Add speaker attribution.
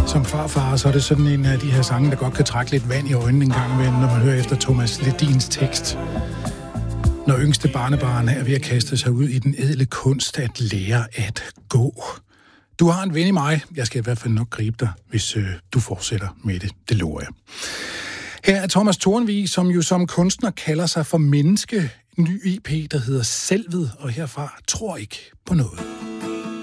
Speaker 1: Som farfar, så er det sådan en af de her sange, der godt kan trække lidt vand i øjnene en gang imellem, når man hører efter Thomas Ledins tekst. Når yngste barnebarn er ved at kaste sig ud i den ædle kunst at lære at gå. Du har en ven i mig. Jeg skal i hvert fald nok gribe dig, hvis du fortsætter med det. Det lover jeg. Her er Thomas Tornvig, som jo som kunstner kalder sig for menneske. En ny IP, der hedder Selvet, og herfra tror ikke på noget.